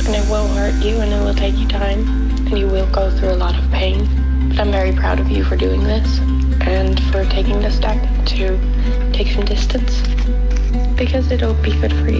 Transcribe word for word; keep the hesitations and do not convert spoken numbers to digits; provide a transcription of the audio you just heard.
and it will hurt you, and it will take you time, and you will go through a lot of pain. But I'm very proud of you for doing this, and for taking the step to take some distance, because it'll be good for you.